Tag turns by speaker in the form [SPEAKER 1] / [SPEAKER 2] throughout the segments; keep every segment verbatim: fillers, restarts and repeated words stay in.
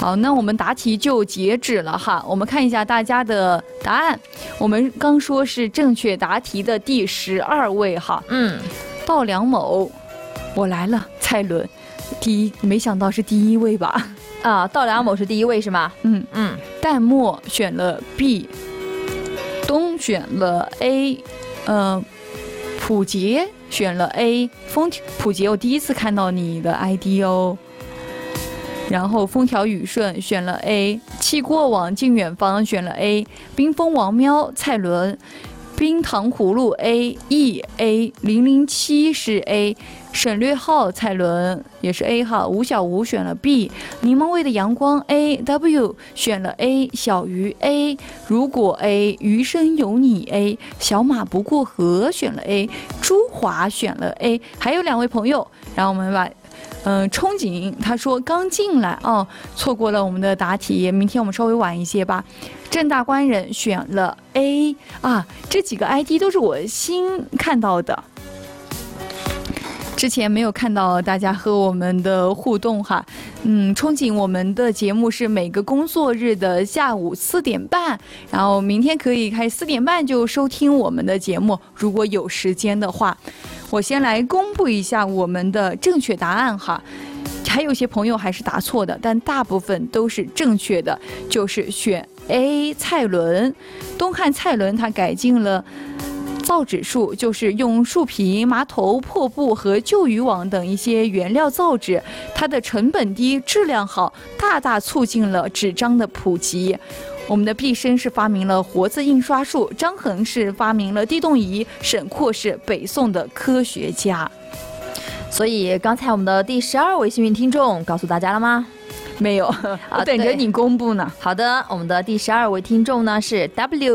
[SPEAKER 1] 好，那我们答题就截止了哈。我们看一下大家的答案。我们刚说是正确答题的第十二位哈。
[SPEAKER 2] 嗯，
[SPEAKER 1] 稻梁某，我来了，蔡伦，第一，没想到是第一位吧？
[SPEAKER 2] 啊，稻梁某是第一位是吗？
[SPEAKER 1] 嗯
[SPEAKER 2] 嗯。
[SPEAKER 1] 淡漠选了 B， 东选了 A， 呃，普杰选了 A， 风普杰，我第一次看到你的 I D 哦。然后风调雨顺选了 A， 气过往近远方选了 A， 冰封王喵蔡伦，冰糖葫芦 A E A 零零七是 A， 省略号蔡伦也是 A 号，吴小吴选了 B， 柠檬味的阳光 A W 选了 A， 小鱼 A， 如果 A， 余生有你 A， 小马不过河选了 A， 朱华选了 A， 还有两位朋友，然后我们把。嗯，憧憬他说刚进来哦，错过了我们的答题，明天我们稍微晚一些吧。正大官人选了 A 啊，这几个 I D 都是我新看到的，之前没有看到大家和我们的互动哈。嗯，憧憬我们的节目是每个工作日的下午四点半，然后明天可以开四点半就收听我们的节目，如果有时间的话。我先来公布一下我们的正确答案哈，还有些朋友还是答错的，但大部分都是正确的，就是选 A 蔡伦。东汉蔡伦他改进了造纸术，就是用树皮、麻头、破布和旧渔网等一些原料造纸，它的成本低、质量好，大大促进了纸张的普及。我们的毕生是发明了活字印刷术，张衡是发明了地动仪，沈括是北宋的科学家。
[SPEAKER 2] 所以刚才我们的第十二位幸运听众告诉大家了吗？
[SPEAKER 1] 没有，我等着你公布呢。
[SPEAKER 2] 好的，我们的第十二位听众呢是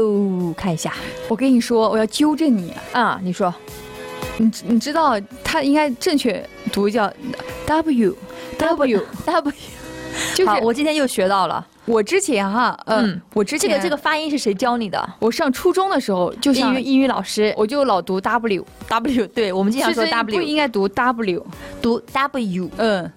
[SPEAKER 2] W， 看一下。
[SPEAKER 1] 我跟你说，我要纠正你
[SPEAKER 2] 啊，你说，
[SPEAKER 1] 你你知道他应该正确读叫 W W W，
[SPEAKER 2] 就是我今天又学到了。
[SPEAKER 1] 我之前哈，呃、嗯，我之前
[SPEAKER 2] 这个这个发音是谁教你的？
[SPEAKER 1] 我上初中的时候就像
[SPEAKER 2] 英语英语老师，
[SPEAKER 1] 我就老读 W
[SPEAKER 2] W， 对我们经常说 W，
[SPEAKER 1] 不应该读 W，
[SPEAKER 2] 读 W，
[SPEAKER 1] 嗯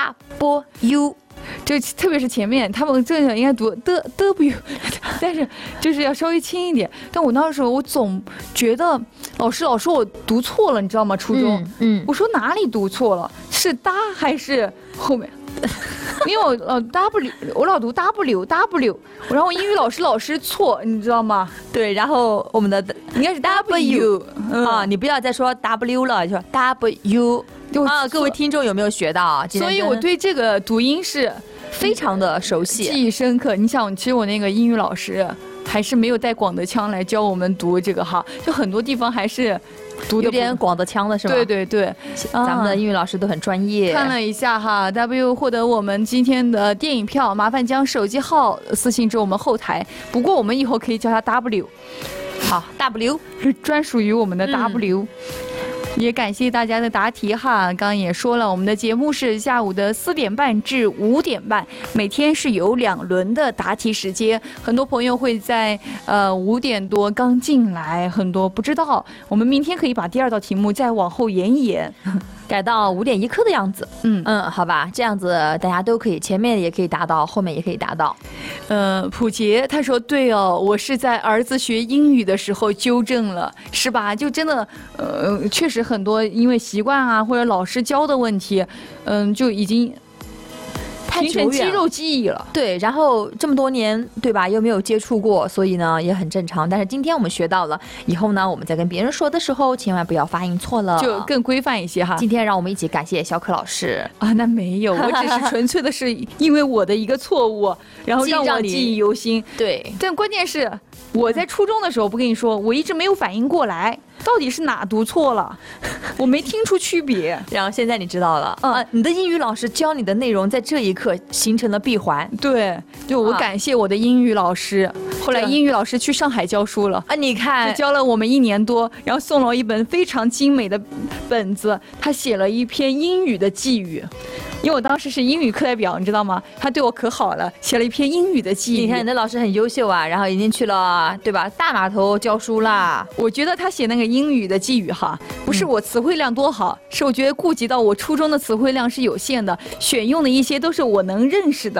[SPEAKER 2] ，W，
[SPEAKER 1] 就特别是前面他们正常应该读的 W， 但是就是要稍微轻一点。但我那时候我总觉得老师老说我读错了，你知道吗？初中，
[SPEAKER 2] 嗯，嗯
[SPEAKER 1] 我说哪里读错了？是哒还是后面？因为我呃 W 我老读 W W， 然后英语老师老师错，你知道吗？
[SPEAKER 2] 对，然后我们的
[SPEAKER 1] 应该是 W
[SPEAKER 2] 啊，你不要再说 W 了，就说 W 啊。各位听众有没有学到？
[SPEAKER 1] 所以我对这个读音是
[SPEAKER 2] 非常的熟悉，
[SPEAKER 1] 记忆深刻。你想，其实我那个英语老师还是没有带广德腔来教我们读这个哈，就很多地方还是。读
[SPEAKER 2] 有点广德腔的是吗？
[SPEAKER 1] 对对对，
[SPEAKER 2] 咱们的英语老师都很专业。
[SPEAKER 1] 看了一下哈 ，W 获得我们今天的电影票，麻烦将手机号私信至我们后台。不过我们以后可以叫它 W，
[SPEAKER 2] 好 ，W
[SPEAKER 1] 是专属于我们的 W。嗯也感谢大家的答题哈，刚刚也说了，我们的节目是下午的四点半至五点半，每天是有两轮的答题时间。很多朋友会在呃五点多刚进来，很多不知道，我们明天可以把第二道题目再往后延一延。
[SPEAKER 2] 改到五点一刻的样子，嗯嗯，好吧，这样子大家都可以，前面也可以达到，后面也可以达到。
[SPEAKER 1] 呃，普杰他说对哦，我是在儿子学英语的时候纠正了，是吧？就真的，呃，确实很多因为习惯啊或者老师教的问题，嗯、呃，就已经。形成肌肉记忆了，
[SPEAKER 2] 对，然后这么多年，对吧？又没有接触过，所以呢也很正常。但是今天我们学到了，以后呢我们在跟别人说的时候，千万不要发音错了，
[SPEAKER 1] 就更规范一些哈。
[SPEAKER 2] 今天让我们一起感谢小可老师
[SPEAKER 1] 啊，那没有，我只是纯粹的是因为我的一个错误，然后让我记忆犹新。
[SPEAKER 2] 对，
[SPEAKER 1] 但关键是我在初中的时候，不跟你说，我一直没有反应过来。到底是哪读错了？我没听出区别。
[SPEAKER 2] 然后现在你知道了，嗯、啊，你的英语老师教你的内容在这一刻形成了闭环。
[SPEAKER 1] 对，就我感谢我的英语老师。啊、后来英语老师去上海教书了
[SPEAKER 2] 啊，你看，
[SPEAKER 1] 教了我们一年多，然后送了我一本非常精美的本子，他写了一篇英语的寄语。因为我当时是英语课代表，你知道吗？他对我可好了，写了一篇英语的寄语。
[SPEAKER 2] 你看你的老师很优秀啊，然后已经去了，对吧？大码头教书啦。
[SPEAKER 1] 我觉得他写那个英语的寄语哈，不是我词汇量多好，嗯、是我觉得顾及到我初中的词汇量是有限的，选用的一些都是我能认识的。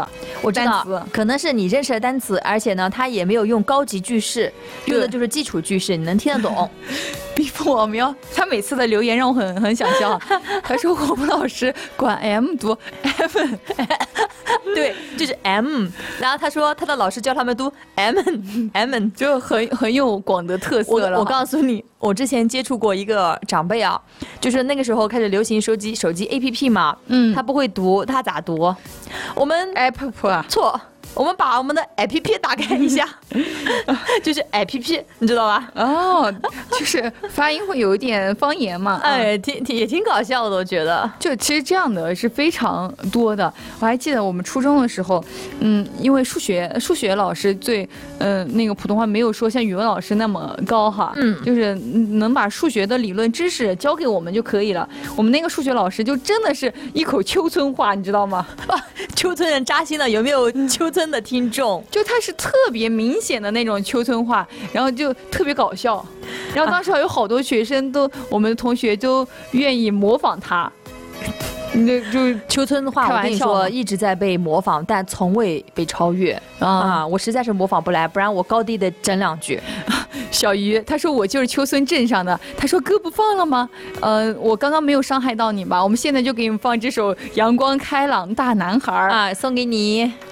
[SPEAKER 2] 我知道
[SPEAKER 1] 单词，
[SPEAKER 2] 可能是你认识的单词，而且呢，它也没有用高级句式，用的就是基础句式，你能听得懂。
[SPEAKER 1] 冰封王喵，他每次的留言让我很很想笑。他说我们老师管 M 读 M，
[SPEAKER 2] 对，就是 M。然后他说他的老师教他们读 M M，
[SPEAKER 1] 就很很有广德特色了。
[SPEAKER 2] 我我告诉你，我之前接触过一个长辈啊，就是那个时候开始流行手机手机 A P P 嘛，嗯，他不会读，他咋读？我们
[SPEAKER 1] App 啊，
[SPEAKER 2] 错。我们把我们的 A P P 打开一下，就是 A P P， 你知道吧？
[SPEAKER 1] 哦，就是发音会有一点方言嘛。
[SPEAKER 2] 哎，挺挺也挺搞笑的，我觉得。
[SPEAKER 1] 就其实这样的是非常多的。我还记得我们初中的时候，嗯，因为数学数学老师最，嗯、呃，那个普通话没有说像语文老师那么高哈，嗯，就是能把数学的理论知识教给我们就可以了。我们那个数学老师就真的是一口秋村话，你知道吗？
[SPEAKER 2] 哇，秋村人扎心了，有没有秋村的听众？
[SPEAKER 1] 就他是特别明显的那种秋村话，然后就特别搞笑，然后当时还有好多学生都，我们的同学都愿意模仿他。那就
[SPEAKER 2] 秋村话，我跟你说，一直在被模仿，但从未被超越啊！啊我实在是模仿不来，不然我高低的整两句。
[SPEAKER 1] 小鱼他说我就是秋村镇上的，他说歌不放了吗？呃，我刚刚没有伤害到你吧？我们现在就给你们放这首《阳光开朗大男孩》
[SPEAKER 2] 啊，送给你。